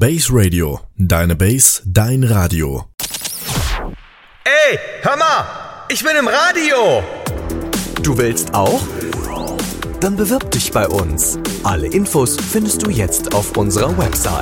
Base Radio. Deine Base, dein Radio. Ey, hör mal! Ich bin im Radio! Du willst auch? Dann bewirb dich bei uns. Alle Infos findest du jetzt auf unserer Website.